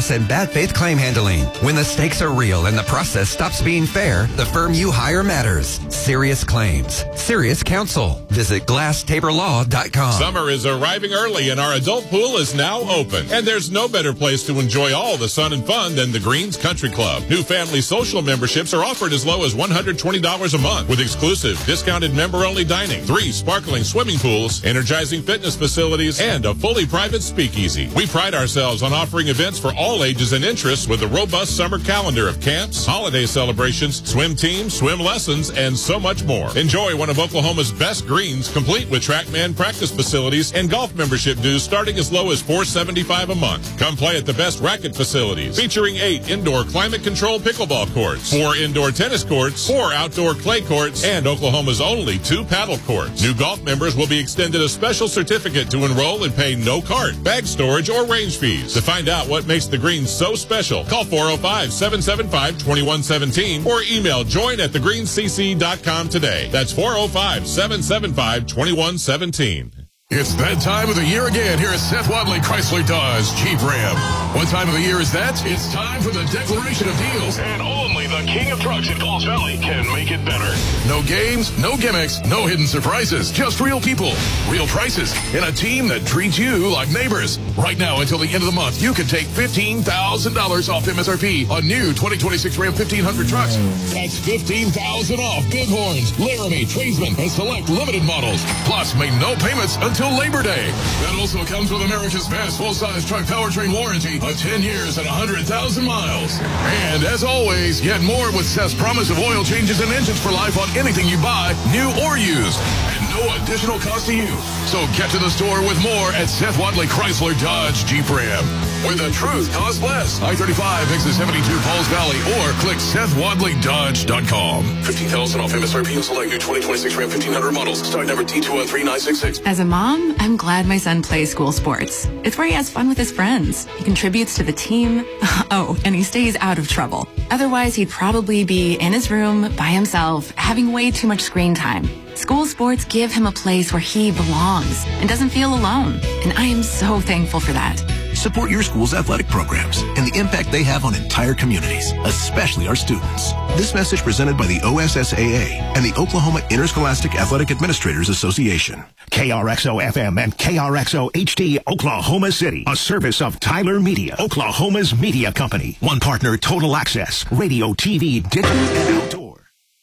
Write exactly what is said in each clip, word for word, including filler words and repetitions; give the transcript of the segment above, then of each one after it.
loss and bad faith claim handling. When the stakes are real and the process stops being fair, the firm you hire matters. Serious Claims. Serious Counsel. Visit glass tabor law dot com. Summer is arriving early and our adult pool is now open. And there's no better place to enjoy all the sun and fun than the Greens Country Club. New family social memberships are offered as low as one hundred twenty dollars a month with exclusive discounted member-only dining, three sparkling swimming pools, energizing fitness facilities, and a fully private speakeasy. We pride ourselves on offering events for all ages and interests with a robust summer calendar of camps, holiday celebrations, swim teams, swim lessons, and so much more. Enjoy one of Oklahoma's best greens, complete with TrackMan practice facilities and golf membership dues starting as low as four hundred seventy-five dollars a month. Come play at the best racket facilities, featuring eight indoor climate-controlled pickleball courts, four indoor tennis courts, four outdoor clay courts, and Oklahoma's only two paddle courts. New golf members will be extended a special certificate to enroll and pay no cart, bag storage, or range fees. To find out what makes the greens so special, call four oh five, seven seven five, two one one seven or email join at the greens c c dot com today. That's four oh five, seven seven five, two one one seven. It's that time of the year again here at Seth Wadley Chrysler Dodge Jeep Ram. What time of the year is that? It's time for the declaration of deals. And only the king of trucks in Falls Valley can make it better. No games, no gimmicks, no hidden surprises. Just real people, real prices, and a team that treats you like neighbors. Right now until the end of the month, you can take fifteen thousand dollars off M S R P on new twenty twenty-six Ram fifteen hundred trucks. That's fifteen thousand dollars off Bighorns, Laramie, Tradesman, and select limited models. Plus, make no payments until Labor Day. That also comes with America's best full-size truck powertrain warranty of ten years and one hundred thousand miles. And as always, get more with Seth's promise of oil changes and engines for life on anything you buy, new or used. And no additional cost to you. So get to the store with more at Seth Wadley Chrysler Dodge Jeep Ram, where the truth costs less. I thirty-five, exit seventy-two, Falls Valley, or click Seth Wadley Dodge dot com. fifteen thousand dollars off M S R P on select new twenty twenty-six Ram fifteen hundred models. Stock number T two one three nine six six. As a mom, I'm glad my son plays school sports. It's where he has fun with his friends. He contributes to the team. Oh, and he stays out of trouble. Otherwise, he'd probably be in his room by himself, having way too much screen time. School sports give him a place where he belongs and doesn't feel alone. And I am so thankful for that. Support your school's athletic programs and the impact they have on entire communities, especially our students. This message presented by the O S S A A and the Oklahoma Interscholastic Athletic Administrators Association. K R X O F M and K R X O H D Oklahoma City, a service of Tyler Media, Oklahoma's media company. One partner, Total Access, radio, T V, digital, and outdoor.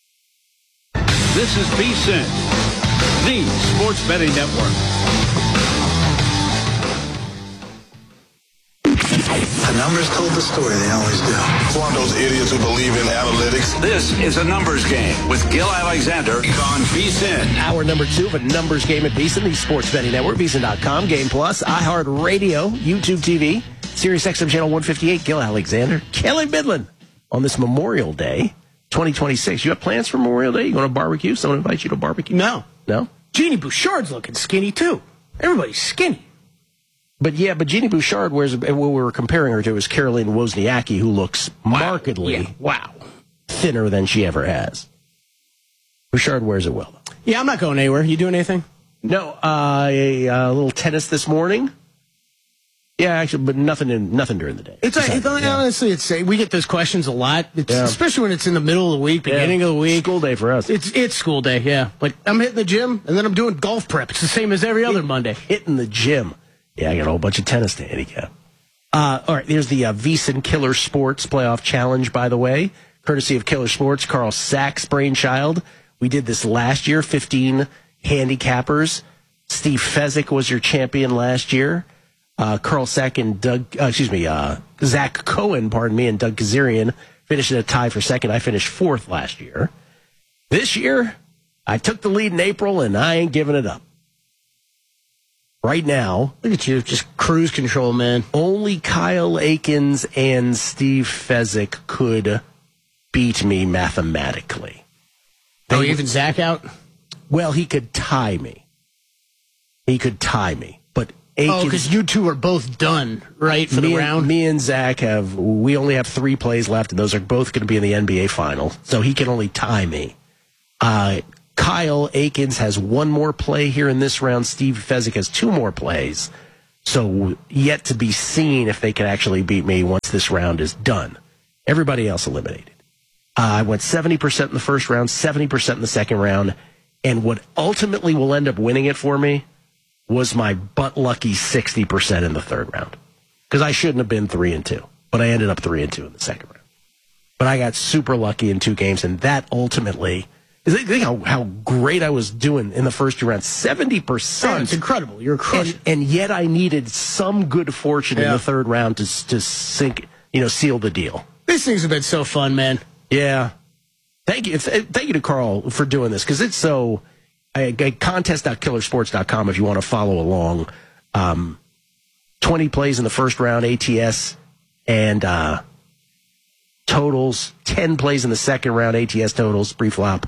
This is V S I N, the Sports Betting Network. The numbers told the story, they always do. It's one of those idiots who believe in analytics. This is a numbers game with Gil Alexander on V S I N. Hour number two of a numbers game at V S I N, the Sports Betting Network, V S I N dot com, Game Plus, iHeartRadio, YouTube T V, Sirius X M Channel one fifty-eight, Gil Alexander, Kelly Midland on this Memorial Day, twenty twenty-six. You have plans for Memorial Day? You going to barbecue? Someone invite you to barbecue? No. No? Jeannie Bouchard's looking skinny, too. Everybody's skinny. But yeah, but Jeannie Bouchard wears, what we were comparing her to is Caroline Wozniacki, who looks wow. markedly yeah. wow. thinner than she ever has. Bouchard wears it well. Yeah, I'm not going anywhere. You doing anything? No, uh, a, a little tennis this morning. Yeah, actually, but nothing in, nothing during the day. It's, a, it's yeah. honestly, it's we get those questions a lot, it's, yeah. especially when it's in the middle of the week, beginning yeah. of the week. School day for us. It's it's school day, yeah. Like I'm hitting the gym and then I'm doing golf prep. It's the same as every other Hit, Monday. Hitting the gym. Yeah, I got a whole bunch of tennis to handicap. Uh, all right, there's the uh, V S I N Killer Sports Playoff Challenge, by the way, courtesy of Killer Sports, Carl Sack's brainchild. We did this last year, fifteen handicappers. Steve Fezzik was your champion last year. Uh, Carl Sack and Doug, uh, excuse me, uh, Zach Cohen, pardon me, and Doug Kazarian finished in a tie for second. I finished fourth last year. This year, I took the lead in April, and I ain't giving it up. Right now, look at you, just cruise control, man. Only Kyle Akins and Steve Fezzik could beat me mathematically. They oh, even Zach out? Well, he could tie me. He could tie me, but Akins, oh, because you two are both done, right, for me the round? And, me and Zach have, we only have three plays left, and those are both going to be in the N B A final, so he can only tie me. Uh, Kyle Akins has one more play here in this round. Steve Fezzik has two more plays. So yet to be seen if they can actually beat me once this round is done. Everybody else eliminated. Uh, I went seventy percent in the first round, seventy percent in the second round, and what ultimately will end up winning it for me was my butt-lucky sixty percent in the third round. Because I shouldn't have been three and two, but I ended up three and two in the second round. But I got super lucky in two games, and that ultimately... Think how, how great I was doing in the first two rounds. seventy percent. Oh, it's incredible. You're crushing. And, and yet I needed some good fortune yeah. in the third round to, to sink, you know, seal the deal. These things have been so fun, man. Yeah. Thank you. Thank you to Carl for doing this, because it's so... I, I, contest dot killer sports dot com if you want to follow along. Um, twenty plays in the first round, A T S, and uh, totals. ten plays in the second round, A T S totals, pre-flop.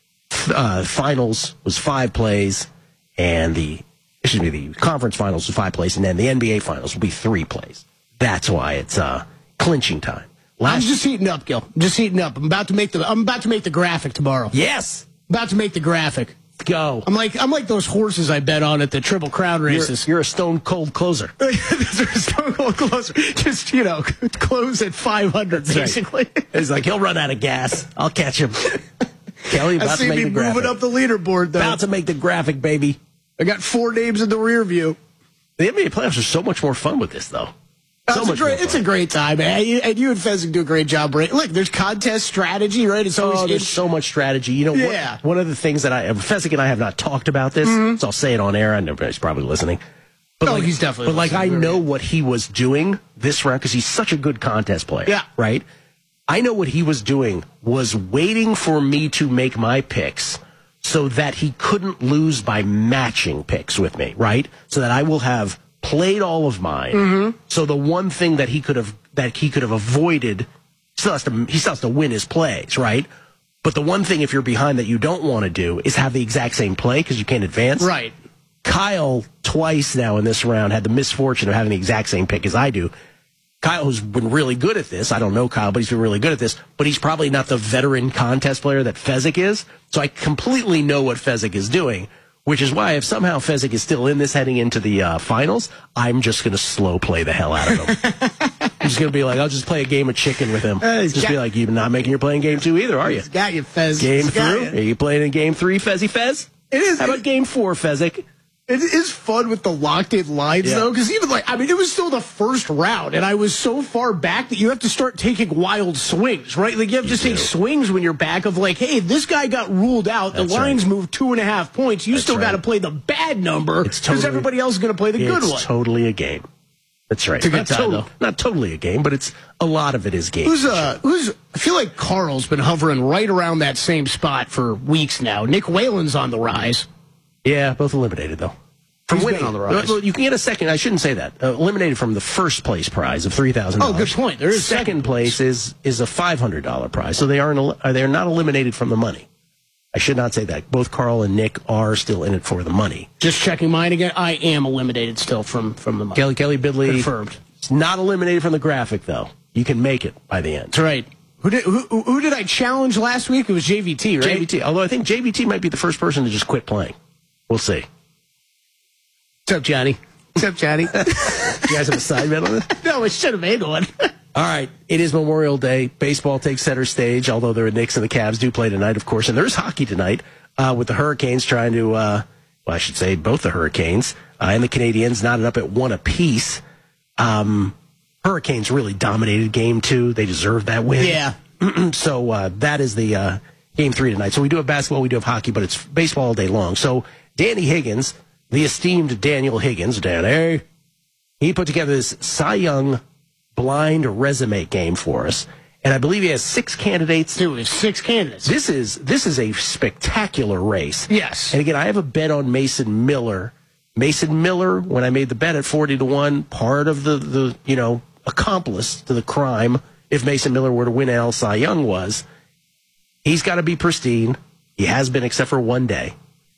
Uh, finals was five plays, and the excuse me, the conference finals was five plays, and then the N B A finals will be three plays. That's why it's uh, clinching time. Last I'm just heating up, Gil. I'm just heating up. I'm about to make the. I'm about to make the graphic tomorrow. Yes, about to make the graphic. Go. I'm like I'm like those horses I bet on at the Triple Crown races. You're, you're a stone cold closer. You're a stone cold closer. Just, you know, close at five hundred, basically. Right. It's like, he'll run out of gas. I'll catch him. Kelly, about I see to make me the graphic. moving up the leaderboard, though. About to make the graphic, baby. I got four names in the rear view. The N B A playoffs are so much more fun with this, though. So it's, much a great, more it's a great time, man. You, and you and Fezzik do a great job. Right? Look, there's contest strategy, right? It's always oh, there's so much strategy. You know, yeah. one, one of the things that I, Fezzik and I have not talked about this, mm-hmm. so I'll say it on air. I know he's probably listening. But oh, like, he's definitely But like, I listening. know what he was doing this round because he's such a good contest player. Yeah. Right? I know what he was doing was waiting for me to make my picks so that he couldn't lose by matching picks with me, right? So that I will have played all of mine. Mm-hmm. So the one thing that he could have that he could have avoided, still has to, he still has to win his plays, right? But the one thing if you're behind that you don't want to do is have the exact same play because you can't advance. Right. Kyle twice now in this round had the misfortune of having the exact same pick as I do. Kyle has been really good at this. I don't know Kyle, but he's been really good at this. But he's probably not the veteran contest player that Fezzik is. So I completely know what Fezzik is doing, which is why if somehow Fezzik is still in this heading into the uh, finals, I'm just going to slow play the hell out of him. I'm just going to be like, I'll just play a game of chicken with him. Uh, just got, be like, you're not making your playing game two either, are you? He's got you, Fez. Game he's through? Are you playing in game three, Fezzy Fez? It is. How about game four, Fezzik? It is fun with the locked-in lines, yeah. though, because even like, I mean, it was still the first round, and I was so far back that you have to start taking wild swings, right? Like, you have you to do. take swings when you're back of like, hey, this guy got ruled out. That's the lines right. moved two and a half points. You That's still right. got to play the bad number because totally, everybody else is going to play the good one. It's totally a game. That's right. It's a good not, time, to- though. not totally a game, but it's a lot of it is game. Who's uh? Who's? I feel like Carl's been hovering right around that same spot for weeks now. Nick Whalen's on the rise. Yeah, both eliminated though. From He's winning been on the rise. Well, you can get a second. I shouldn't say that. Uh, eliminated from the first place prize of three thousand dollars. Oh, good point. There is second, second place is is a five hundred dollar prize. So they aren't. el- They are not eliminated from the money. I should not say that. Both Carl and Nick are still in it for the money. Just checking mine again. I am eliminated still from from the money. Kelly Kelly Bidley confirmed. It's not eliminated from the graphic though. You can make it by the end. That's right. Who did who, who did I challenge last week? It was J V T, right? J V T. Although I think J V T might be the first person to just quit playing. We'll see. What's up, Johnny? What's up, Johnny? You guys have a side bet on this? No, I should have made one. All right. It is Memorial Day. Baseball takes center stage, although the Knicks and the Cavs do play tonight, of course. And there's hockey tonight uh, with the Hurricanes trying to, uh, well, I should say both the Hurricanes uh, and the Canadiens knotted up at one apiece. Um, Hurricanes really dominated game two. They deserved that win. Yeah. So uh, that is the uh, game three tonight. So we do have basketball, we do have hockey, but it's baseball all day long. So Danny Higgins, the esteemed Daniel Higgins, Danny, he put together this Cy Young blind resume game for us. And I believe he has six candidates. Dude, we have six candidates. This is this is a spectacular race. Yes. And again, I have a bet on Mason Miller. Mason Miller, when I made the bet at forty to one, part of the, the you know, accomplice to the crime, if Mason Miller were to win Al Cy Young, was he's got to be pristine. He has been, except for one day.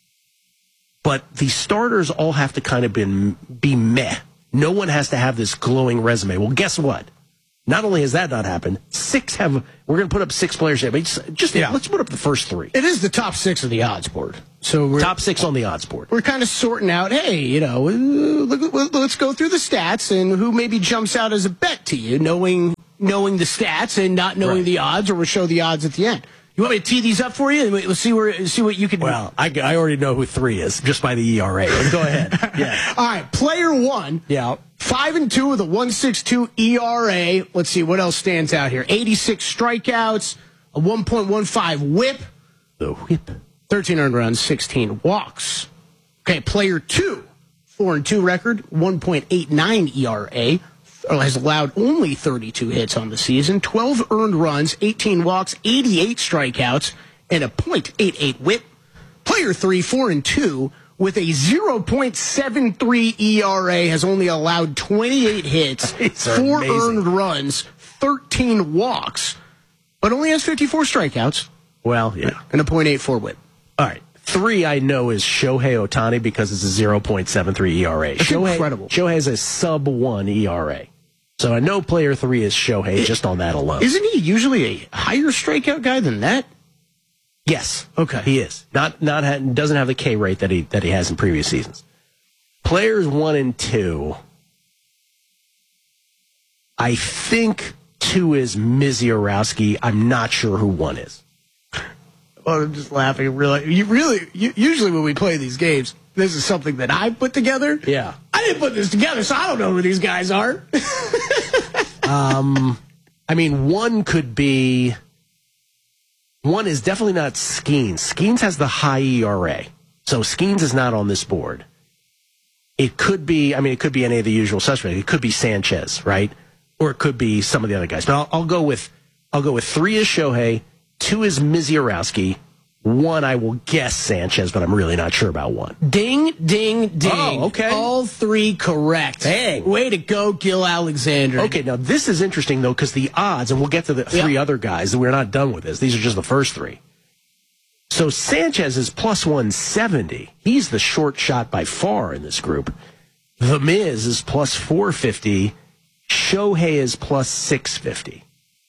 But the starters all have to kind of be, be meh. No one has to have this glowing resume. Well, guess what? Not only has that not happened, six have. We're going to put up six players here, but just, just yeah. let's put up the first three. It is the top six of the odds board. So we're, top six on the odds board. We're kind of sorting out. Hey, you know, look, let's go through the stats and who maybe jumps out as a bet to you, knowing knowing the stats and not knowing right. the odds, or we'll show the odds at the end. You want me to tee these up for you? We'll see where see what you can. Well, I, I already know who three is just by the E R A. Go ahead. Yeah. All right, player one. Yeah. Five and two with a one six two E R A. Let's see what else stands out here. eighty-six strikeouts, a one point one five WHIP. The WHIP. thirteen earned runs, sixteen walks. Okay, player two, four and two record, one point eight nine E R A. Has allowed only thirty-two hits on the season, twelve earned runs, eighteen walks, eighty-eight strikeouts, and a point eight eight WHIP. Player three, four and two, with a zero point seven three E R A, has only allowed twenty-eight hits, four amazing. earned runs, thirteen walks, but only has fifty-four strikeouts. Well, yeah. And a point eight four WHIP. All right. Three I know is Shohei Ohtani because it's a zero point seven three E R A. That's Shohei, incredible. Shohei has a sub one E R A. So I know player three is Shohei it, just on that alone. Isn't he usually a higher strikeout guy than that? Yes. Okay. He is. Not not ha- doesn't have the K rate that he that he has in previous seasons. Players one and two. I think two is Misiorowski. I'm not sure who one is. Well, I'm just laughing. Really, you really. You, usually when we play these games, this is something that I put together. Yeah. I didn't put this together, so I don't know who these guys are. um, I mean, one could be. One is definitely not Skeens. Skeens has the high E R A, so Skeens is not on this board. It could be. I mean, it could be any of the usual suspects. It could be Sanchez, right? Or it could be some of the other guys. But I'll, I'll go with. I'll go with three is Shohei, two is Misiorowski. One, I will guess Sanchez, but I'm really not sure about one. Ding, ding, ding. Oh, okay. All three correct. Dang. Way to go, Gil Alexander. Okay, now this is interesting, though, because the odds, and we'll get to the three yeah. other guys, and we're not done with this. These are just the first three. So Sanchez is plus one seventy. He's the short shot by far in this group. The Miz is plus four fifty. Shohei is plus six fifty.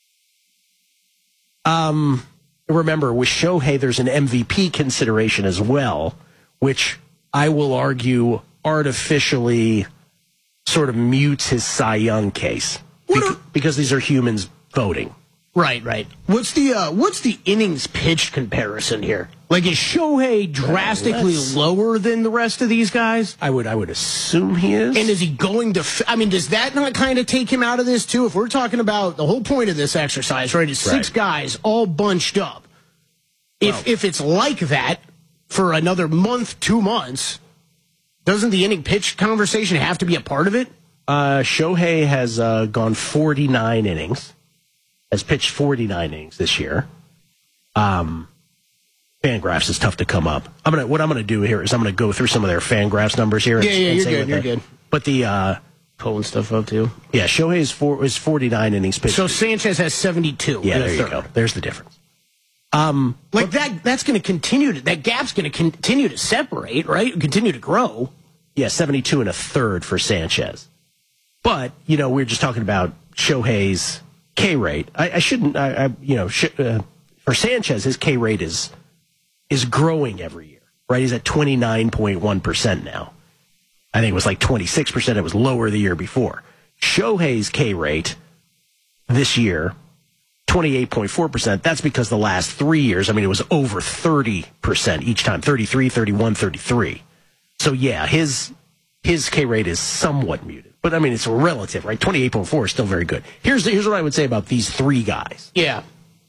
Um... Remember, with Shohei, there's an M V P consideration as well, which I will argue artificially sort of mutes his Cy Young case Beca- are, because these are humans voting. Right, right. What's the uh, what's the innings pitched comparison here? Like, is Shohei drastically well, lower than the rest of these guys? I would I would assume he is. And is he going to? F- I mean, does that not kind of take him out of this too? If we're talking about the whole point of this exercise, right, is six right. guys all bunched up. If well, if it's like that for another month, two months, doesn't the inning pitch conversation have to be a part of it? Uh, Shohei has uh, gone forty-nine innings. Has pitched forty-nine innings this year. Um, Fangraphs is tough to come up. I'm gonna what I'm gonna do here is I'm gonna go through some of their Fangraphs numbers here. Yeah, and, yeah, and you're say good. You're the, good. But the uh, pulling stuff up too. Yeah, Shohei is four is forty-nine innings pitched. So Sanchez has seventy-two. Yeah, there you go. There's the difference. Um, like that. That's going to continue to that gap's going to continue to separate, right? Continue to grow. Yeah, seventy-two and a third for Sanchez. But you know, we we're just talking about Shohei's K rate. I, I shouldn't. I, I you know, sh- uh, for Sanchez, his K rate is is growing every year. Right? He's at twenty-nine point one percent now. I think it was like twenty-six percent. It was lower the year before. Shohei's K rate this year, twenty-eight point four percent. That's because the last three years, I mean, it was over thirty percent each time. thirty-three, thirty-one, thirty-three. So yeah, his his K rate is somewhat muted. But I mean, it's relative, right? twenty-eight point four is still very good. Here's here's what I would say about these three guys. Yeah.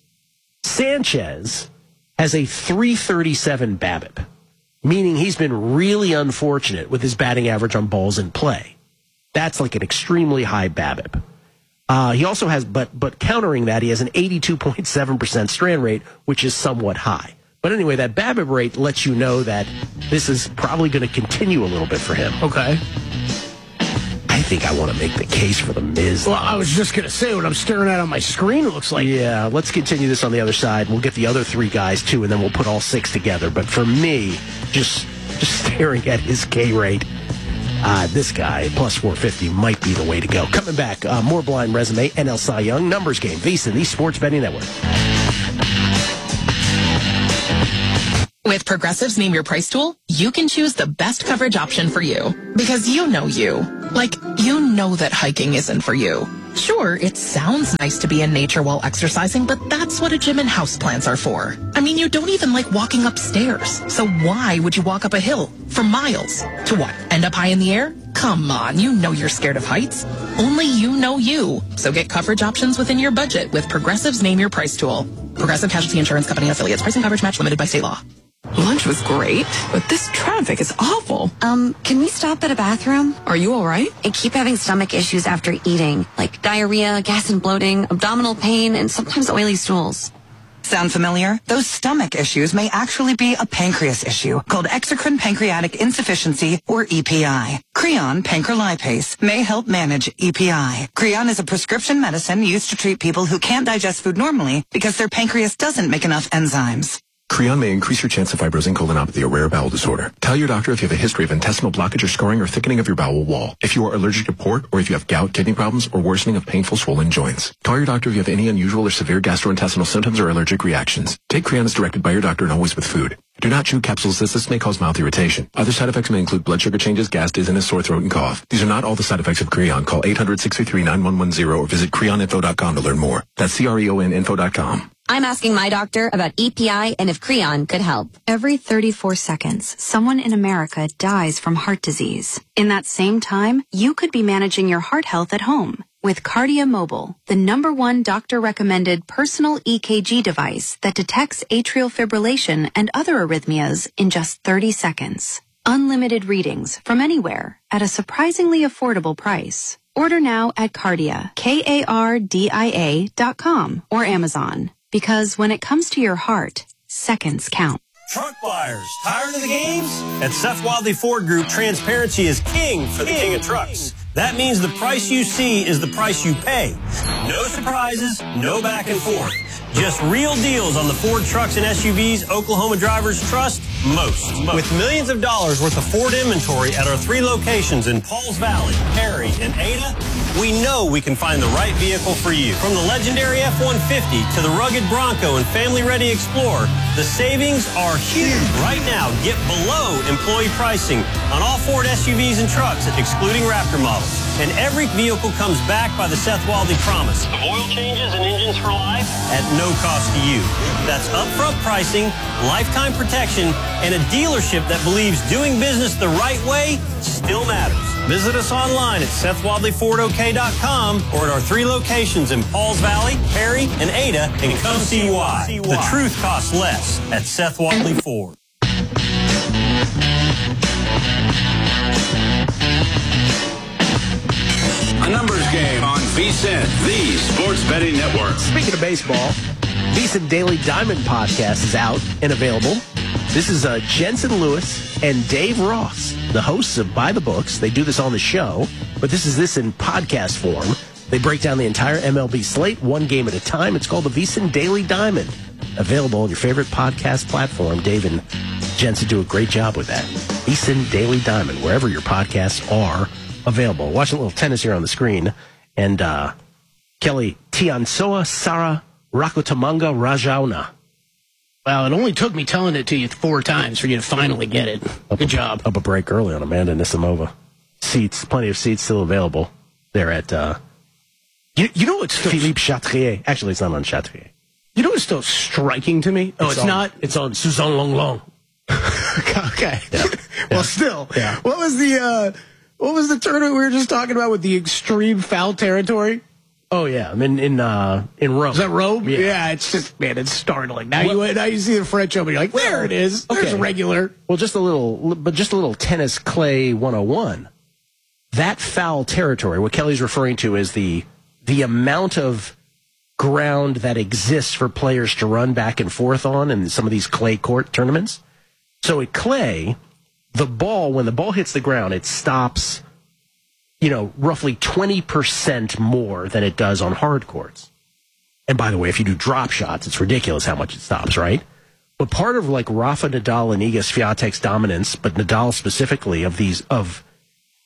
Sanchez has a three thirty-seven BABIP, meaning he's been really unfortunate with his batting average on balls in play. That's like an extremely high BABIP. Uh, he also has, but but countering that, he has an eighty-two point seven percent strand rate, which is somewhat high. But anyway, that BABIP rate lets you know that this is probably going to continue a little bit for him. Okay. I think I want to make the case for the Miz. Well, I was just going to say what I'm staring at on my screen. It looks like. Yeah, let's continue this on the other side. We'll get the other three guys too, and then we'll put all six together. But for me, just just staring at his K rate, uh, this guy, plus four fifty, might be the way to go. Coming back, uh, more Blind Resume, N L Cy Young, numbers game, VSiN, the Sports Betting Network. With Progressive's Name Your Price tool, you can choose the best coverage option for you. Because you know you. Like, you know that hiking isn't for you. Sure, it sounds nice to be in nature while exercising, but that's what a gym and houseplants are for. I mean, you don't even like walking upstairs. So why would you walk up a hill for miles? To what, end up high in the air? Come on, you know you're scared of heights. Only you know you. So get coverage options within your budget with Progressive's Name Your Price tool. Progressive Casualty Insurance Company and affiliates. Pricing coverage match limited by state law. Lunch was great, but this traffic is awful. Um, can we stop at a bathroom? Are you all right? I keep having stomach issues after eating, like diarrhea, gas and bloating, abdominal pain, and sometimes oily stools. Sound familiar? Those stomach issues may actually be a pancreas issue called exocrine pancreatic insufficiency, or E P I. Creon pancrelipase may help manage E P I. Creon is a prescription medicine used to treat people who can't digest food normally because their pancreas doesn't make enough enzymes. Creon may increase your chance of fibrosing colonopathy, a rare bowel disorder. Tell your doctor if you have a history of intestinal blockage or scarring or thickening of your bowel wall. If you are allergic to pork, or if you have gout, kidney problems, or worsening of painful swollen joints. Call your doctor if you have any unusual or severe gastrointestinal symptoms or allergic reactions. Take Creon as directed by your doctor and always with food. Do not chew capsules as this may cause mouth irritation. Other side effects may include blood sugar changes, gas, dizziness, sore throat, and cough. These are not all the side effects of Creon. Call eight hundred, six three three, nine one one zero or visit creon info dot com to learn more. That's C R E O N info dot com. I'm asking my doctor about E P I and if Creon could help. Every thirty-four seconds, someone in America dies from heart disease. In that same time, you could be managing your heart health at home with Cardia Mobile, the number one doctor-recommended personal E K G device that detects atrial fibrillation and other arrhythmias in just thirty seconds. Unlimited readings from anywhere at a surprisingly affordable price. Order now at Cardia, K A R D I A dot com or Amazon. Because when it comes to your heart, seconds count. Truck buyers, tired of the games? At Seth Wadley Ford Group, transparency is king for the king of trucks. That means the price you see is the price you pay. No surprises, no back and forth. Just real deals on the Ford trucks and S U Vs Oklahoma drivers trust most. most. With millions of dollars worth of Ford inventory at our three locations in Pauls Valley, Perry, and Ada, we know we can find the right vehicle for you. From the legendary F one fifty to the rugged Bronco and family-ready Explorer, the savings are huge. Right now, get below employee pricing on all Ford S U Vs and trucks, excluding Raptor models. And every vehicle comes back by the Seth Wadley promise of oil changes and engines for life at no cost to you. That's upfront pricing, lifetime protection, and a dealership that believes doing business the right way still matters. Visit us online at Seth Wadley Ford O K dot com or at our three locations in Pauls Valley, Perry, and Ada, and come see why. The truth costs less at Seth Wadley Ford. A numbers game on VSiN, the Sports Betting Network. Speaking of baseball, VSiN Daily Diamond podcast is out and available. This is uh, Jensen Lewis and Dave Ross, the hosts of By the Books. They do this on the show, but this is this in podcast form. They break down the entire M L B slate, one game at a time. It's called the VSiN Daily Diamond. Available on your favorite podcast platform. Dave and Jensen do a great job with that. VSiN Daily Diamond, wherever your podcasts are available. Watching a little tennis here on the screen. And uh, Kelly Tiansoa Sara Rakotomanga Rajaona. Wow, it only took me telling it to you four times for you to finally get it. Up Good a, job. Up a break early on Amanda Nisimova. Seats, plenty of seats still available. They're at, uh, you, you know what's still... Philippe Chatrier. Actually, it's not on Chatrier. You know what's still striking to me? Oh, it's, it's on, not? It's on Suzanne Longlong. Okay. Yeah. well, yeah. still. Yeah. What was the, uh, what was the tournament we were just talking about with the extreme foul territory? Oh yeah, I'm in in uh, in Rome. Is that Rome? Yeah. yeah, it's just man, it's startling. Now well, you now you see the French Open, you're like, there it is. Okay. There's regular. Well, just a little, but just a little tennis clay one oh one. That foul territory, what Kelly's referring to is the the amount of ground that exists for players to run back and forth on in some of these clay court tournaments. So at clay, the ball when the ball hits the ground, it stops. You know, roughly twenty percent more than it does on hard courts. And by the way, if you do drop shots, it's ridiculous how much it stops, right? But part of like Rafa Nadal and Iga Swiatek's dominance, but Nadal specifically of these, of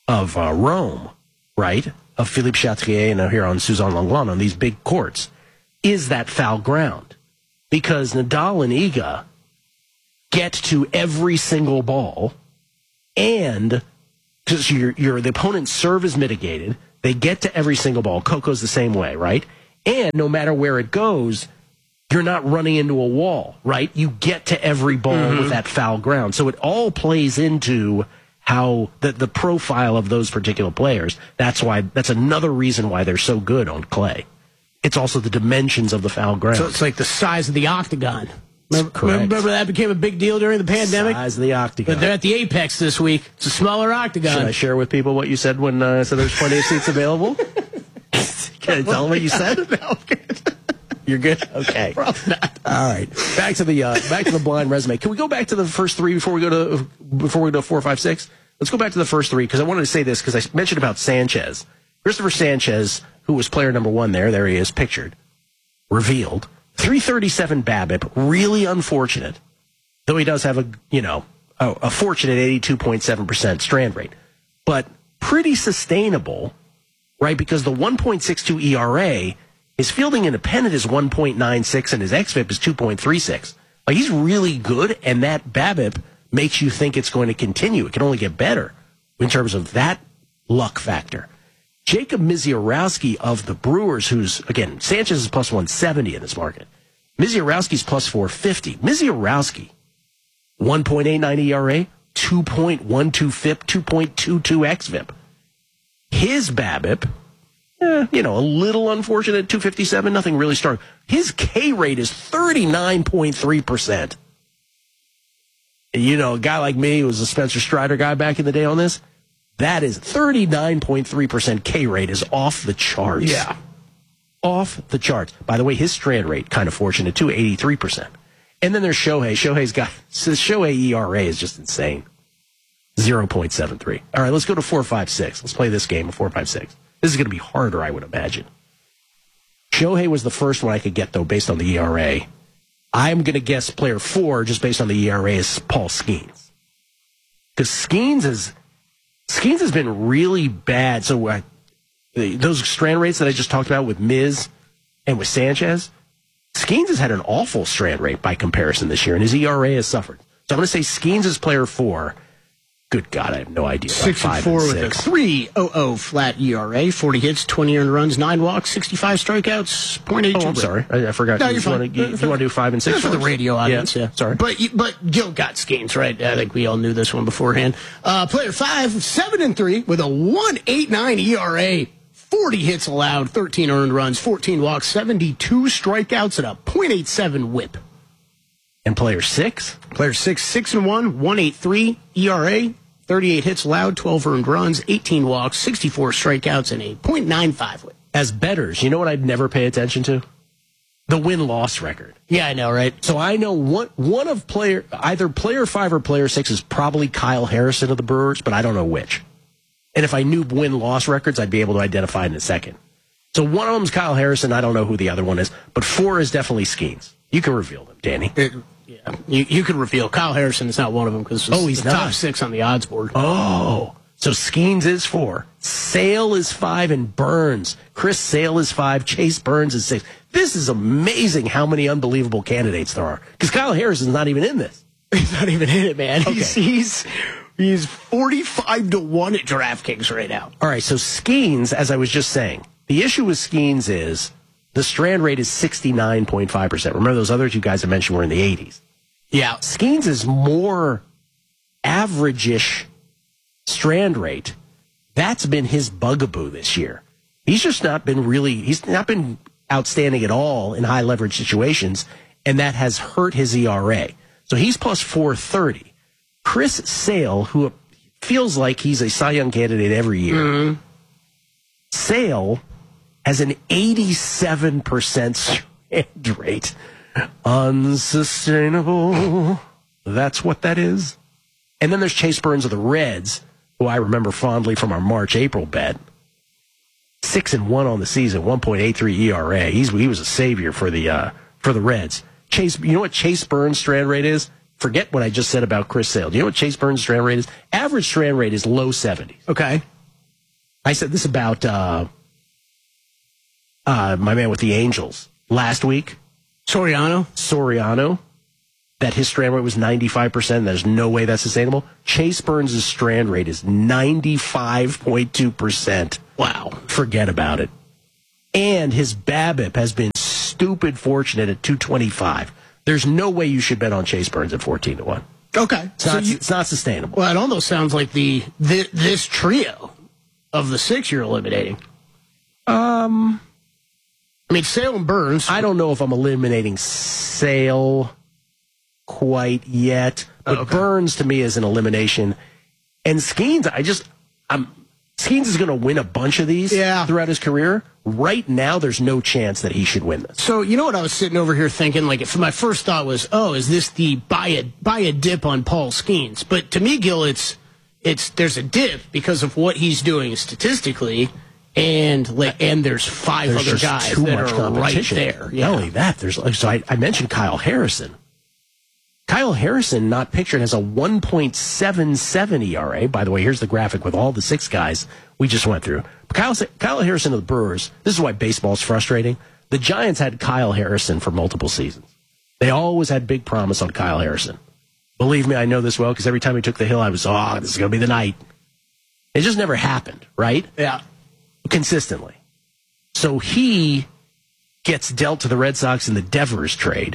of uh, Rome, right, of Philippe Chatrier and here on Suzanne Lenglen on these big courts, is that foul ground. Because Nadal and Iga get to every single ball, and because your, your, the opponent's serve is mitigated, they get to every single ball. Coco's the same way, right? And no matter where it goes, you're not running into a wall, right? You get to every ball mm-hmm. with that foul ground. So it all plays into how the, the profile of those particular players. That's why, that's another reason why they're so good on clay. It's also the dimensions of the foul ground. So it's like the size of the octagon. Remember, remember that became a big deal during the pandemic? Size of the octagon. But they're at the Apex this week. It's a smaller octagon. Should I share with people what you said when uh, I said there's plenty of seats available? Can I tell them what you said? No, good. You're good? Okay. Probably not. All right. Back to the uh, back to the blind resume. Can we go back to the first three before we go to before we go to four, five, six? Let's go back to the first three because I wanted to say this because I mentioned about Sanchez. Christopher Sanchez, who was player number one there, there he is, pictured, revealed. three thirty-seven BABIP, really unfortunate, though he does have a, you know, a, a fortunate eighty-two point seven percent strand rate, but pretty sustainable, right? Because the one point six two E R A, his fielding independent is one point nine six and his X F I P is two point three six. Like, he's really good, and that BABIP makes you think it's going to continue. It can only get better in terms of that luck factor. Jacob Misiorowski of the Brewers, who's, again, Sanchez is plus one seventy in this market. Misiorowski's plus four fifty. Misiorowski, one point eight nine E R A, two point one two F I P, two point two two X F I P. His BABIP, eh, you know, a little unfortunate, two fifty-seven, nothing really strong. His K rate is thirty-nine point three percent. You know, a guy like me who was a Spencer Strider guy back in the day on this, that is thirty-nine point three percent K rate is off the charts. Yeah. Off the charts. By the way, his strand rate, kind of fortunate too, eighty-three percent. And then there's Shohei. Shohei's got, so Shohei E R A is just insane. zero point seven three. All right, let's go to four, five, six. Let's play this game of four, five, six. This is going to be harder, I would imagine. Shohei was the first one I could get, though, based on the E R A. I'm going to guess player four, just based on the E R A, is Paul Skeens. Because Skeens is... Skeens has been really bad. So uh, those strand rates that I just talked about with Miz and with Sanchez, Skeens has had an awful strand rate by comparison this year, and his E R A has suffered. So I'm going to say Skeens is player four. Good God, I have no idea. Six and four with a three point oh oh flat E R A, forty hits, twenty earned runs, nine walks, sixty-five strikeouts, point eight two. Oh, I'm sorry. I, I forgot. No, you you're fine. Want to, you, you want to do five and six? For the radio audience, yeah. yeah. Sorry. But but Gil got Skeens, right? I think we all knew this one beforehand. Uh, player five, seven and three with a one point eight nine E R A, forty hits allowed, thirteen earned runs, fourteen walks, seventy-two strikeouts, and a point eight seven whip. And player six? Player six, six and one, one point eight three E R A. thirty-eight hits allowed, twelve earned runs, eighteen walks, sixty-four strikeouts, and a point nine five whip. As bettors, you know what I'd never pay attention to? The win-loss record. Yeah, I know, right? So I know one one of player, either player five or player six is probably Kyle Harrison of the Brewers, but I don't know which. And if I knew win-loss records, I'd be able to identify it in a second. So one of them's Kyle Harrison. I don't know who the other one is, but four is definitely Skeens. You can reveal them, Danny. It, Yeah, you, you can reveal Kyle Harrison is not one of them because oh, he's the not. top six on the odds board. Oh, so Skeens is four, Sale is five, and Burns. Chris Sale is five, Chase Burns is six. This is amazing how many unbelievable candidates there are because Kyle Harrison's not even in this. He's not even in it, man. Okay. He's, he's he's forty-five to one at DraftKings right now. All right, so Skeens, as I was just saying, the issue with Skeens is the strand rate is sixty-nine point five percent. Remember those other two guys I mentioned were in the eighties. Yeah. Skeens is more average-ish strand rate. That's been his bugaboo this year. He's just not been really, he's not been outstanding at all in high leverage situations, and that has hurt his E R A. So he's plus four thirty. Chris Sale, who feels like he's a Cy Young candidate every year, mm-hmm. Sale has an eighty-seven percent strand rate. Unsustainable. That's what that is. And then there's Chase Burns of the Reds, who I remember fondly from our March-April bet. Six and one on the season, one point eight three E R A. He's he was a savior for the uh, for the Reds. Chase, you know what Chase Burns' strand rate is? Forget what I just said about Chris Sale. Do you know what Chase Burns' strand rate is? Average strand rate is low seventies. Okay. I said this about uh, uh, my man with the Angels last week. Soriano? Soriano. That his strand rate was ninety-five percent. There's no way that's sustainable. Chase Burns' strand rate is ninety-five point two percent. Wow. Forget about it. And his BABIP has been stupid fortunate at two twenty-five. There's no way you should bet on Chase Burns at fourteen to one. Okay. It's not, so you, it's not sustainable. Well, it almost sounds like the, the this trio of the six you're eliminating. Um, I mean, Sale and Burns. I don't know if I'm eliminating Sale quite yet, but okay. Burns to me is an elimination. And Skeens, I just, I'm, Skeens is going to win a bunch of these yeah. throughout his career. Right now, there's no chance that he should win this. So, you know what I was sitting over here thinking? Like, if my first thought was, oh, is this the buy a, buy a dip on Paul Skeens? But to me, Gil, it's, it's, there's a dip because of what he's doing statistically. And like, and there's five there's other guys too that much are right there. Yeah. Not only that, there's like, so I, I mentioned Kyle Harrison. Kyle Harrison, not pictured, has a one point seven seven E R A. By the way, here's the graphic with all the six guys we just went through. Kyle, Kyle Harrison of the Brewers, this is why baseball's frustrating. The Giants had Kyle Harrison for multiple seasons. They always had big promise on Kyle Harrison. Believe me, I know this well, because every time he took the hill, I was, oh, this is going to be the night. It just never happened, right? Yeah. Consistently. So he gets dealt to the Red Sox in the Devers trade.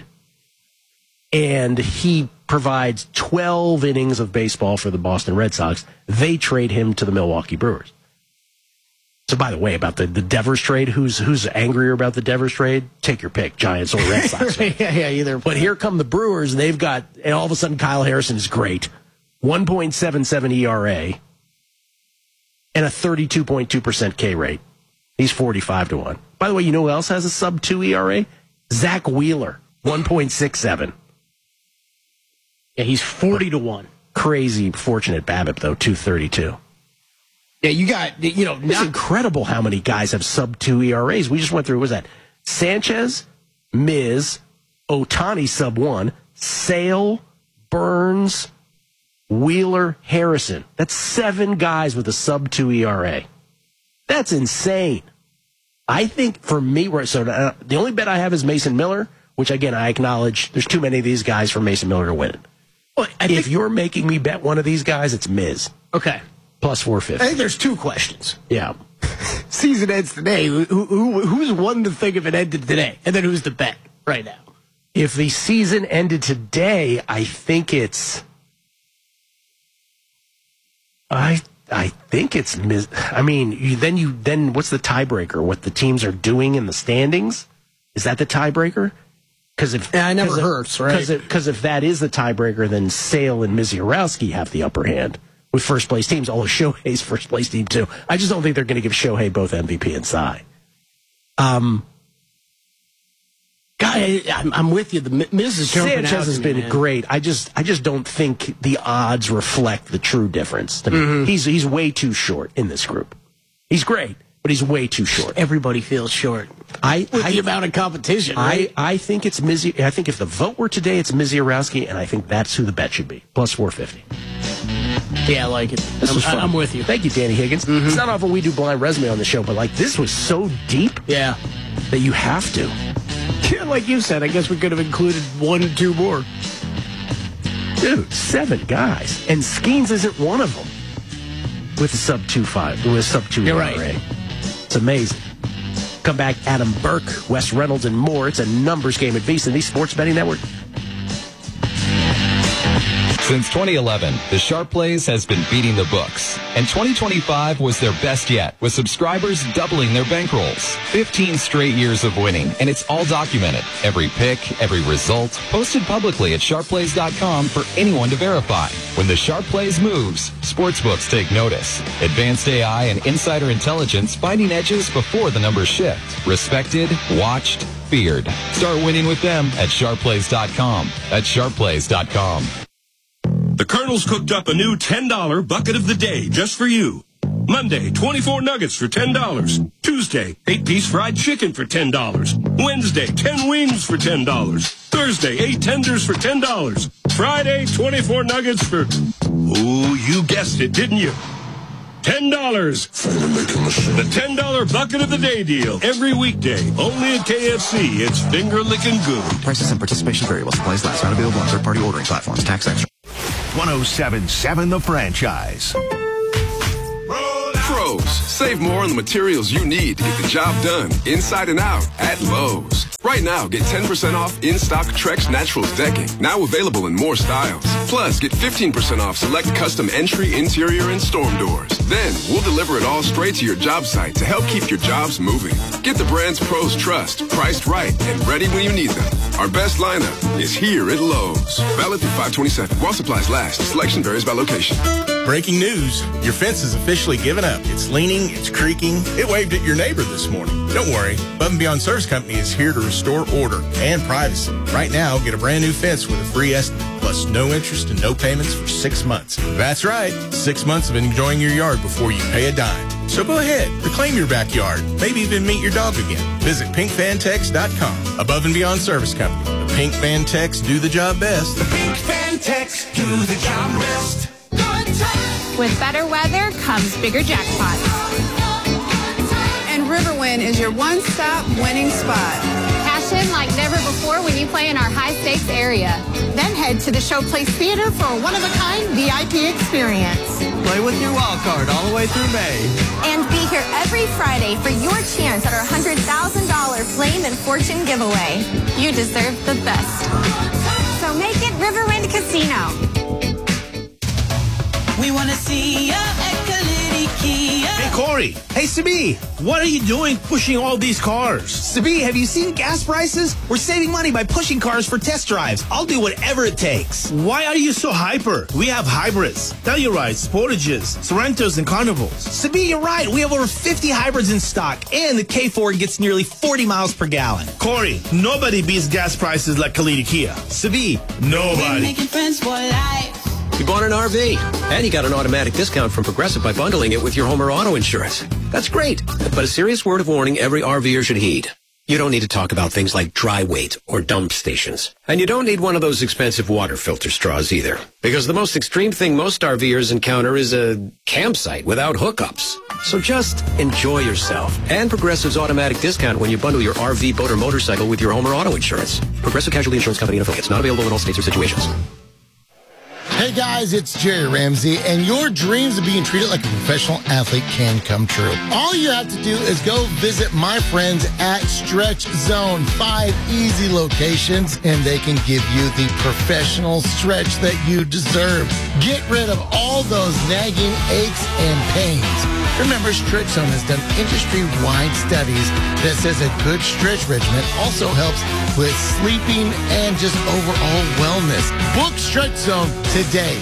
And he provides twelve innings of baseball for the Boston Red Sox. They trade him to the Milwaukee Brewers. So, by the way, about the, the Devers trade, who's who's angrier about the Devers trade? Take your pick, Giants or Red Sox. yeah, yeah, either. But here come the Brewers, and they've got, and all of a sudden Kyle Harrison is great. one point seven seven E R A and a thirty-two point two percent K rate. He's forty-five to one. By the way, you know who else has a sub two E R A? Zach Wheeler, one point six seven. Yeah, he's forty to one. Crazy fortunate BABIP, though, two thirty-two. Yeah, you got, you know, it's not incredible how many guys have sub two E R As. We just went through, what was that? Sanchez, Miz, Ohtani sub one, Sale, Burns, Wheeler, Harrison. That's seven guys with a sub two E R A. That's insane. I think for me, so uh, the only bet I have is Mason Miller, which again, I acknowledge there's too many of these guys for Mason Miller to win it. Well, I if think, you're making me bet one of these guys, it's Miz. Okay. Plus four fifty. I think there's two questions. Yeah. Season ends today. Who, who, who's one to think if it ended today? And then who's the bet right now? If the season ended today, I think it's... I I think it's... Miz, I mean, you, then you then what's the tiebreaker? What the teams are doing in the standings? Is that the tiebreaker? Because if yeah, I never hurts, right? Because if, if that is the tiebreaker, then Sale and Misiorowski have the upper hand with first place teams. Although Shohei's first place team too. I just don't think they're going to give Shohei both M V P and Cy. Um, guy, I'm, I'm with you. The Miz is jumping Sanchez out has to been me, man. great. I just I just don't think the odds reflect the true difference to me. Mm-hmm. He's he's way too short in this group. He's great, but he's way too short. Everybody feels short. I, With I the amount of competition, right? I, I think it's Mizzy. I think if the vote were today, it's Misiorowski, and I think that's who the bet should be. Plus four fifty. Yeah, I like it. This I'm, was fun. I'm with you. Thank you, Danny Higgins. Mm-hmm. It's not often we do blind resume on the show, but like this was so deep, yeah, that you have to. Yeah, like you said, I guess we could have included one, two more. Dude, seven guys, and Skeens isn't one of them. With a sub two five, with a sub two. You're right. right. It's amazing. Come back, Adam Burke, Wes Reynolds, and more. It's a numbers game at VSiN, the Sports Betting Network. Since twenty eleven, the Sharp Plays has been beating the books, and twenty twenty-five was their best yet, with subscribers doubling their bankrolls. fifteen straight years of winning, and it's all documented. Every pick, every result, posted publicly at sharp plays dot com for anyone to verify. When the Sharp Plays moves, sportsbooks take notice. Advanced A I and insider intelligence finding edges before the numbers shift. Respected, watched, feared. Start winning with them at sharp plays dot com. That's sharp plays dot com. The Colonel's cooked up a new ten dollar bucket of the day just for you. Monday, twenty-four nuggets for ten dollars. Tuesday, eight piece fried chicken for ten dollars. Wednesday, ten wings for ten dollars. Thursday, eight tenders for ten dollars. Friday, twenty-four nuggets for... Ooh, you guessed it, didn't you? ten dollars. The ten dollar bucket of the day deal. Every weekday. Only at K F C. It's finger licking good. Prices and participation vary while supplies last. Not available on third-party ordering platforms. Tax extra. one oh seven point seven The Franchise. Pros, save more on the materials you need to get the job done, inside and out, at Lowe's. Right now, get ten percent off in-stock Trex Naturals decking, now available in more styles. Plus, get fifteen percent off select custom entry, interior, and storm doors. Then, we'll deliver it all straight to your job site to help keep your jobs moving. Get the brands pros trust, priced right, and ready when you need them. Our best lineup is here at Lowe's. Valid through five twenty-seven. While supplies last. Selection varies by location. Breaking news. Your fence is officially given up. It's leaning, it's creaking. It waved at your neighbor this morning. Don't worry. Above and Beyond Service Company is here to restore order and privacy. Right now, get a brand new fence with a free estimate, plus no interest and no payments for six months. That's right. Six months of enjoying your yard before you pay a dime. So go ahead, reclaim your backyard, maybe even meet your dog again. Visit pink fan tex dot com. Above and Beyond Service Company. The Pink Fan Tex do the job best. The Pink Fan Tex do the job best. With better weather comes bigger jackpots. And Riverwind is your one-stop winning spot. Cash in like never before when you play in our high-stakes area. Then head to the Showplace Theater for a one-of-a-kind V I P experience. Play with your wild card all the way through May. And be here every Friday for your chance at our one hundred thousand dollars Flame and Fortune giveaway. You deserve the best. So make it Riverwind Casino. We want to see ya at Kalidi Kia. Hey, Corey. Hey, Sabi. What are you doing pushing all these cars? Sabi, have you seen gas prices? We're saving money by pushing cars for test drives. I'll do whatever it takes. Why are you so hyper? We have hybrids, Tellurides, Sportages, Sorrentos, and Carnivals. Sabi, you're right. We have over fifty hybrids in stock, and the K four gets nearly forty miles per gallon. Corey, nobody beats gas prices like Kalidi Kia. Sabi, nobody. We're making friends for life. You bought an R V, and you got an automatic discount from Progressive by bundling it with your home or auto insurance. That's great, but a serious word of warning every RVer should heed. You don't need to talk about things like dry weight or dump stations. And you don't need one of those expensive water filter straws either. Because the most extreme thing most RVers encounter is a campsite without hookups. So just enjoy yourself. And Progressive's automatic discount when you bundle your R V, boat, or motorcycle with your home or auto insurance. Progressive Casualty Insurance Company and affiliates. Not available in all states or situations. Hey guys, it's Jerry Ramsey, and your dreams of being treated like a professional athlete can come true. All you have to do is go visit my friends at Stretch Zone. Five easy locations, and they can give you the professional stretch that you deserve. Get rid of all those nagging aches and pains. Remember, Stretch Zone has done industry-wide studies that says a good stretch regimen also helps with sleeping and just overall wellness. Book Stretch Zone today.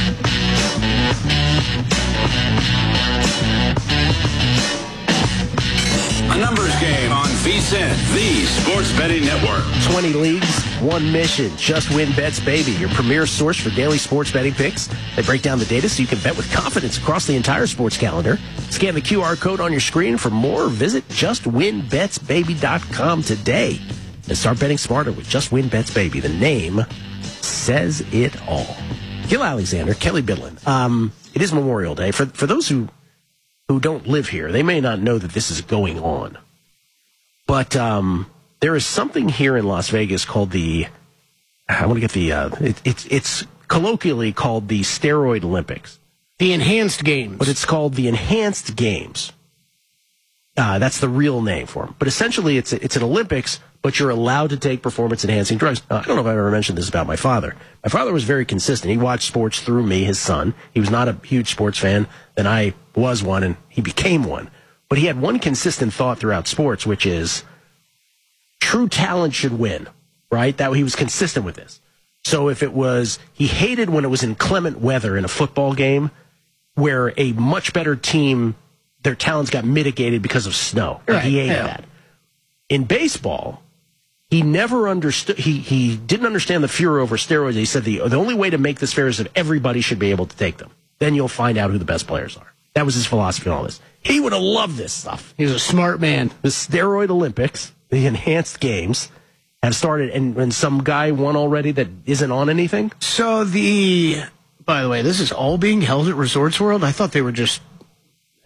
A numbers game on V S I N, the Sports Betting Network. twenty leagues, one mission. Just Win Bets, baby. Your premier source for daily sports betting picks. They break down the data so you can bet with confidence across the entire sports calendar. Scan the Q R code on your screen for more. Visit just win bets baby dot com today. And start betting smarter with Just Win Bets, baby. The name says it all. Gil Alexander, Kelly Bidlin. Um, it is Memorial Day. For for those who who don't live here, they may not know that this is going on. But um, there is something here in Las Vegas called the, I want to get the, uh, it, it's it's colloquially called the Steroid Olympics. The Enhanced Games. But it's called the Enhanced Games. Uh, that's the real name for them. But essentially, it's it's an Olympics, but you're allowed to take performance-enhancing drugs. Uh, I don't know if I've ever mentioned this about my father. My father was very consistent. He watched sports through me, his son. He was not a huge sports fan. Then I was one, and he became one. But he had one consistent thought throughout sports, which is true talent should win, right? That he was consistent with this. So if it was, he hated when it was inclement weather in a football game where a much better team, their talents got mitigated because of snow. Right, he hated yeah. that. In baseball, he never understood, he, he didn't understand the furor over steroids. He said the, the only way to make this fair is that everybody should be able to take them. Then you'll find out who the best players are. That was his philosophy on all this. He would have loved this stuff. He's a smart man. The Steroid Olympics, the Enhanced Games, have started, and, and some guy won already that isn't on anything? So the, by the way, this is all being held at Resorts World? I thought they were just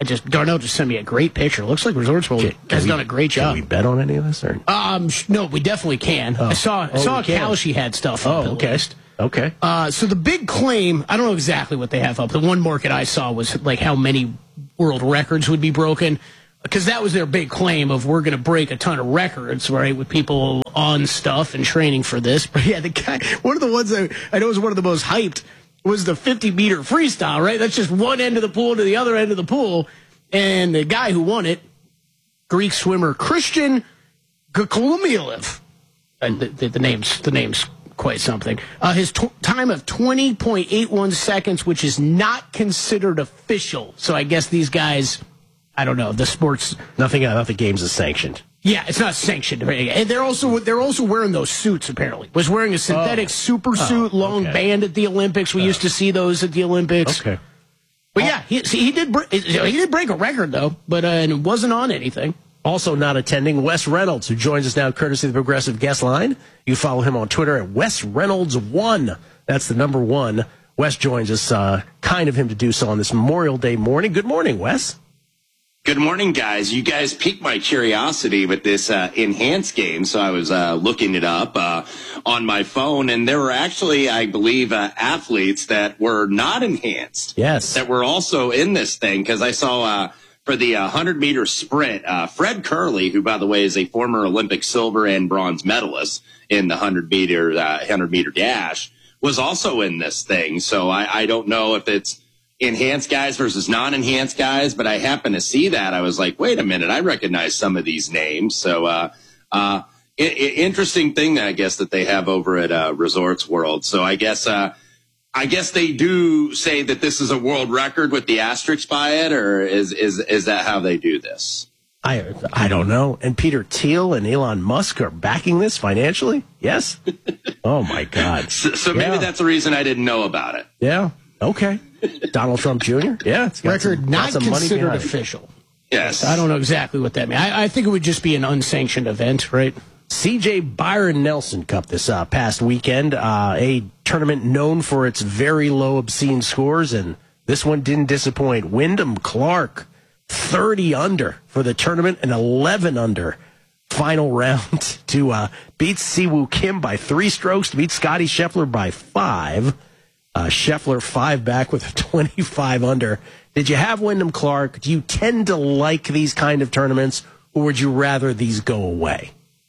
I just Darnell just sent me a great picture. Looks like Resorts World Can- can has we- done a great job. Can we bet on any of this? Or? Um, sh- no, we definitely can. Oh. I saw I Oh, saw we a can. Kalshi had stuff. Oh, up at okay. least. Okay. Uh, so the big claim, I don't know exactly what they have up. The one market I saw was like how many world records would be broken, because that was their big claim of we're going to break a ton of records, right, with people on stuff and training for this. But yeah, the guy, one of the ones I, I know was one of the most hyped was the fifty meter freestyle, right? That's just one end of the pool to the other end of the pool. And the guy who won it, Greek swimmer Christian Gukulamilev, and the, the, the name's the name's quite something. Uh, his t- time of twenty point eight one seconds, which is not considered official. So I guess these guys, I don't know, the sports. Nothing about the games is sanctioned. Yeah, it's not sanctioned. And they're also they're also wearing those suits. Apparently, was wearing a synthetic Oh. super suit, Oh, long okay. band at the Olympics. We used to see those at the Olympics. Okay. But yeah, he, see, he did bre- he did break a record though, but uh, and it wasn't on anything. Also not attending, Wes Reynolds, who joins us now courtesy of the Progressive Guest Line. You follow him on Twitter at Wes Reynolds one. That's the number one. Wes joins us, uh, kind of him to do so on this Memorial Day morning. Good morning, Wes. Good morning, guys. You guys piqued my curiosity with this uh, enhanced game, so I was uh, looking it up uh, on my phone, and there were actually, I believe, uh, athletes that were not enhanced. Yes. That were also in this thing, because I saw uh, for the uh, one hundred meter sprint, uh, Fred Curley, who, by the way, is a former Olympic silver and bronze medalist in the one hundred meter, uh, one hundred meter dash, was also in this thing. So I, I don't know if it's enhanced guys versus non-enhanced guys, but I happened to see that. I was like, wait a minute, I recognize some of these names. So, uh, uh, I- I- interesting thing, I guess, that they have over at, uh, Resorts World. So I guess, uh, I guess they do say that this is a world record with the asterisk by it, or is, is, is that how they do this? I I don't know. And Peter Thiel and Elon Musk are backing this financially? Yes? Oh, my God. So, so maybe Yeah. that's the reason I didn't know about it. Yeah. Okay. Donald Trump Junior Yeah. It's got Record some- not got some money considered behind it. official. Yes. I don't know exactly what that means. I, I think it would just be an unsanctioned event, right? C J Byron Nelson Cup this uh, past weekend, uh, a tournament known for its very low obscene scores, and this one didn't disappoint. Wyndham Clark, thirty under for the tournament and eleven under final round to uh, beat Siwoo Kim by three strokes, to beat Scotty Scheffler by five. Uh, Scheffler five back with a twenty-five under. Did you have Wyndham Clark? Do you tend to like these kind of tournaments, or would you rather these go away?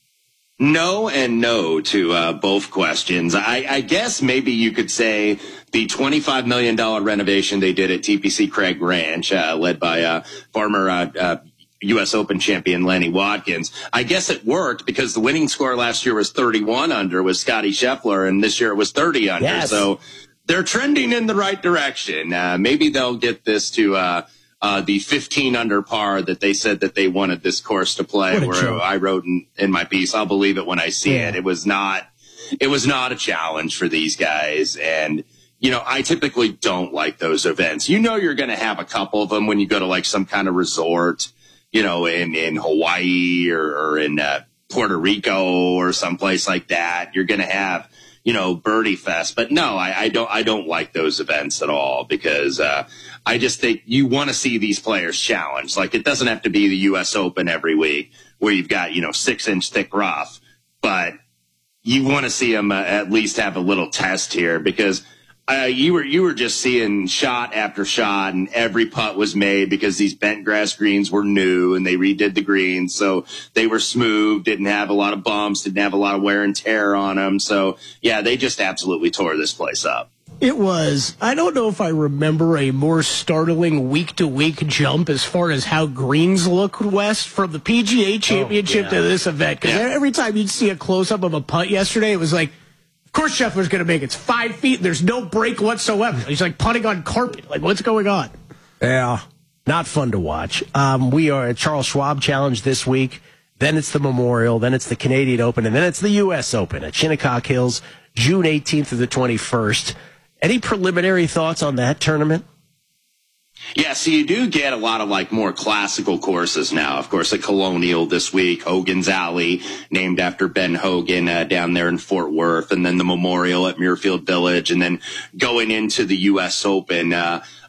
No and no to uh, both questions. I, I guess maybe you could say the twenty-five million dollars renovation they did at T P C Craig Ranch, uh, led by uh, former uh, uh, U S Open champion Lenny Watkins. I guess it worked because the winning score last year was thirty-one under with Scotty Scheffler, and this year it was thirty under. Yes. So they're trending in the right direction. Uh, maybe they'll get this to uh, uh, the fifteen under par that they said that they wanted this course to play, What a where joke. I wrote in, in my piece, I'll believe it when I see Yeah. it. It was not, it was not a challenge for these guys. And, you know, I typically don't like those events. You know, you're going to have a couple of them when you go to like some kind of resort, you know, in, in Hawaii or, or in uh, Puerto Rico or someplace like that. You're going to have, you know, Birdie Fest. But no, I, I don't, I don't like those events at all because, uh, I just think you want to see these players challenged. Like it doesn't have to be the U S Open every week where you've got, you know, six inch thick rough, but you want to see them uh, at least have a little test here because, uh, you were, you were just seeing shot after shot and every putt was made because these bent grass greens were new and they redid the greens. So they were smooth, didn't have a lot of bumps, didn't have a lot of wear and tear on them. So yeah, they just absolutely tore this place up. It was, I don't know if I remember a more startling week-to-week jump as far as how greens look, West, from the P G A Championship yeah. to this event. Because Yeah. every time you'd see a close-up of a putt yesterday, it was like, of course Scheffler's going to make it. It's five feet, and there's no break whatsoever. He's like putting on carpet. Like, what's going on? Yeah, not fun to watch. Um, we are at Charles Schwab Challenge this week. Then it's the Memorial. Then it's the Canadian Open. And then it's the U S Open at Shinnecock Hills, June eighteenth to the twenty-first. Any preliminary thoughts on that tournament? Yeah, so you do get a lot of like more classical courses now. Of course, the Colonial this week, Hogan's Alley, named after Ben Hogan uh, down there in Fort Worth, and then the Memorial at Muirfield Village, and then going into the U S Open. Uh,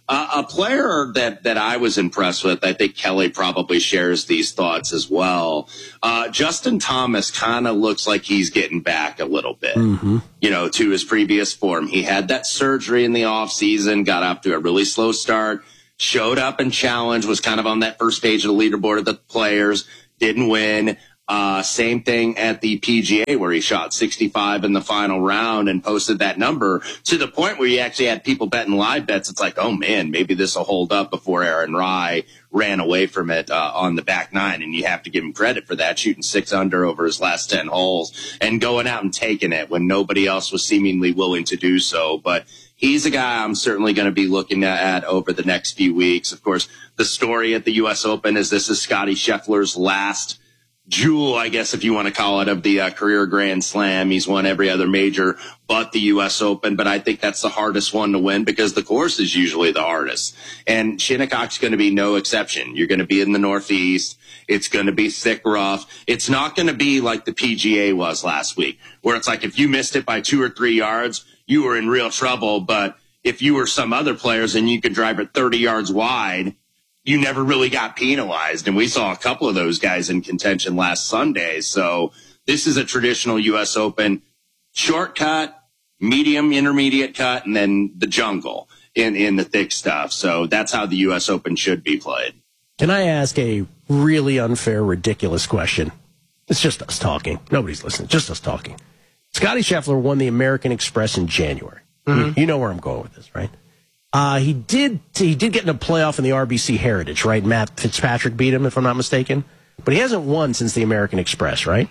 Uh, a player that, that I was impressed with, I think Kelly probably shares these thoughts as well. Uh, Justin Thomas kind of looks like he's getting back a little bit, mm-hmm. you know, to his previous form. He had that surgery in the offseason, got off to a really slow start, showed up and challenged, was kind of on that first page of the leaderboard of the players, didn't win. Uh, same thing at the P G A where he shot sixty-five in the final round and posted that number to the point where he actually had people betting live bets. It's like, oh man, maybe this will hold up before Aaron Rai ran away from it, uh, on the back nine. And you have to give him credit for that, shooting six under over his last ten holes and going out and taking it when nobody else was seemingly willing to do so. But he's a guy I'm certainly going to be looking at over the next few weeks. Of course, the story at the U S Open is this is Scottie Scheffler's last jewel, I guess, if you want to call it, of the uh, career Grand Slam. He's won every other major but the U S Open, but I think that's the hardest one to win because the course is usually the hardest. And Shinnecock's going to be no exception. You're going to be in the Northeast. It's going to be thick rough. It's not going to be like the P G A was last week, where it's like if you missed it by two or three yards, you were in real trouble. But if you were some other players and you could drive it thirty yards wide, you never really got penalized. And we saw a couple of those guys in contention last Sunday. So this is a traditional U S Open shortcut, medium, intermediate cut, and then the jungle in, in the thick stuff. So that's how the U S Open should be played. Can I ask a really unfair, ridiculous question? It's just us talking. Nobody's listening. Just us talking. Scottie Scheffler won the American Express in January. Mm-hmm. You know where I'm going with this, right? Uh, he did he did get in a playoff in the R B C Heritage, right? Matt Fitzpatrick beat him, if I'm not mistaken. But he hasn't won since the American Express, right?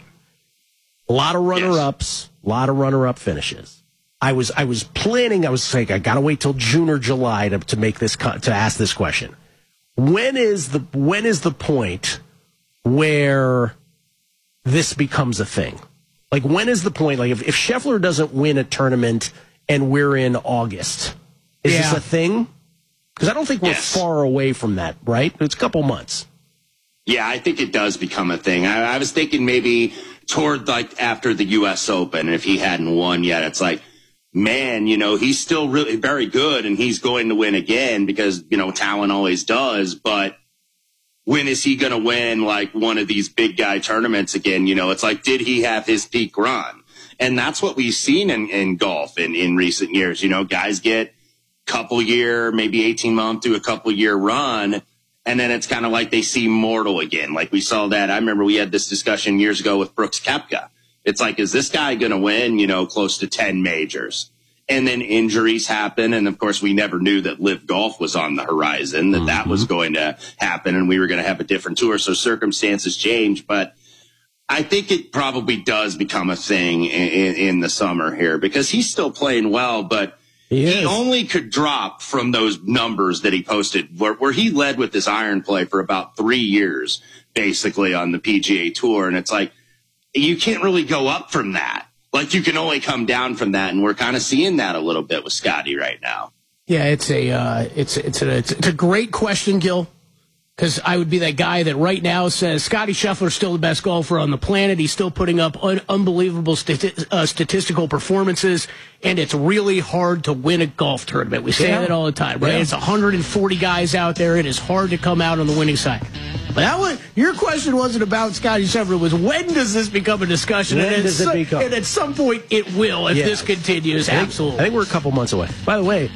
A lot of runner-ups, a lot of runner-up finishes. I was I was planning, I was like, I got to wait till June or July to, to make this to ask this question. When is the when is the point where this becomes a thing? Like, when is the point? Like, if, if Scheffler doesn't win a tournament and we're in August, is yeah. this a thing? Because I don't think we're yes. far away from that, right? It's a couple months. Yeah, I think it does become a thing. I, I was thinking maybe toward, like, after the U S Open, if he hadn't won yet, it's like, man, you know, he's still really very good and he's going to win again because, you know, talent always does. But when is he going to win, like, one of these big guy tournaments again? You know, it's like, did he have his peak run? And that's what we've seen in, in golf in, in recent years. You know, guys get couple year, maybe eighteen month to a couple year run. And then it's kind of like they seem mortal again. Like we saw that. I remember we had this discussion years ago with Brooks Koepka. It's like, is this guy going to win, you know, close to ten majors? And then injuries happen. And of course, we never knew that Live Golf was on the horizon, that mm-hmm. that was going to happen and we were going to have a different tour. So circumstances change. But I think it probably does become a thing in, in, in the summer here because he's still playing well, but He, he only could drop from those numbers that he posted where, where he led with this iron play for about three years, basically on the P G A Tour. And it's like, you can't really go up from that. Like you can only come down from that. And we're kind of seeing that a little bit with Scotty right now. Yeah, it's a, uh, it's, it's a, it's a great question, Gil. Because I would be that guy that right now says Scottie Scheffler's still the best golfer on the planet. He's still putting up un- unbelievable stati- uh, statistical performances, and it's really hard to win a golf tournament. We say yeah. that all the time, right? Yeah. It's one hundred forty guys out there. It is hard to come out on the winning side. But that was, your question wasn't about Scottie Scheffler. It was when does this become a discussion? When and does it some, become? And at some point it will if yeah. this continues. I think, Absolutely. I think we're a couple months away. By the way,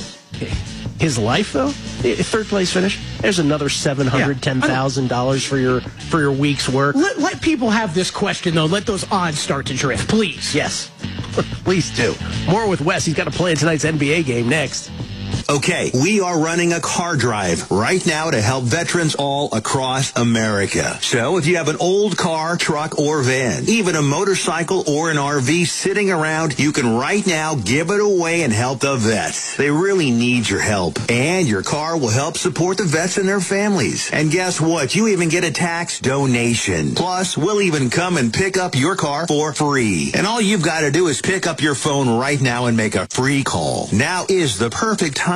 his life, though, third place finish, there's another seven hundred ten thousand dollars for your for your week's work. Let, let people have this question, though. Let those odds start to drift, please. Yes, please do. More with Wes. He's got to play in tonight's N B A game next. Okay, we are running a car drive right now to help veterans all across America. So if you have an old car, truck, or van, even a motorcycle or an R V sitting around, you can right now give it away and help the vets. They really need your help. And your car will help support the vets and their families. And guess what? You even get a tax donation. Plus, we'll even come and pick up your car for free. And all you've got to do is pick up your phone right now and make a free call. Now is the perfect time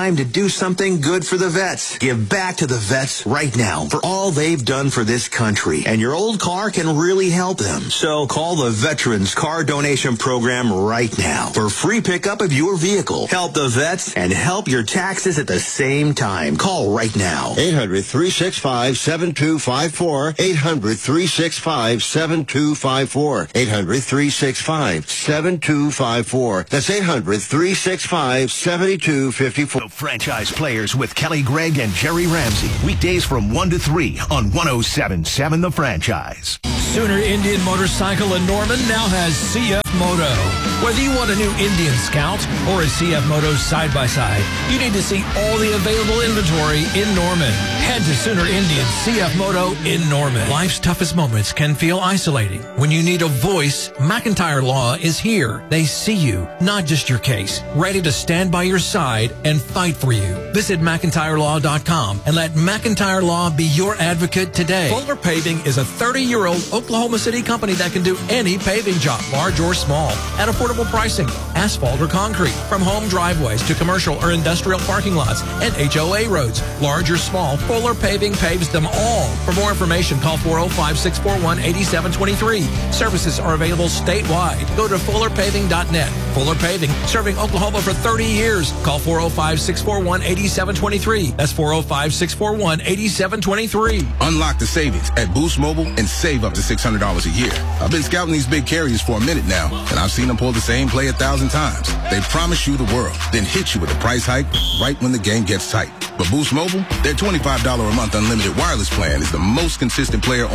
time to do something good for the vets. Give back to the vets right now for all they've done for this country. And your old car can really help them. So call the Veterans Car Donation Program right now for free pickup of your vehicle. Help the vets and help your taxes at the same time. Call right now. eight hundred, three six five, seven two five four. eight hundred, three six five, seven two five four. eight hundred, three six five, seven two five four. That's eight hundred, three six five, seven two five four. The Franchise Players with Kelly Gregg and Jerry Ramsey. Weekdays from one to three on one oh seven point seven The Franchise. Sooner Indian Motorcycle in Norman now has C F Moto. Whether you want a new Indian Scout or a C F Moto side-by-side, you need to see all the available inventory in Norman. Head to Sooner Indian C F Moto in Norman. Life's toughest moments can feel isolating. When you need a voice, McIntyre Law is here. They see you, not just your case, ready to stand by your side and fight for you. Visit McIntyre Law dot com and let McIntyre Law be your advocate today. Fuller Paving is a thirty-year-old Oklahoma City company that can do any paving job, large or small, at affordable pricing, asphalt or concrete, from home driveways to commercial or industrial parking lots and H O A roads, large or small. Fuller Paving paves them all. For more information, call four oh five, six four one, eight seven two three. Services are available statewide. Go to fuller paving dot net. Fuller Paving, serving Oklahoma for thirty years. Call four oh five, six four one, eight seven two three. That's four oh five, six four one, eight seven two three. Unlock the savings at Boost Mobile and save up to six hundred dollars a year. I've been scouting these big carriers for a minute now, and I've seen them pull the same play a thousand times. They promise you the world, then hit you with a price hike right when the game gets tight. But Boost Mobile, their twenty-five dollars a month unlimited wireless plan is the most consistent player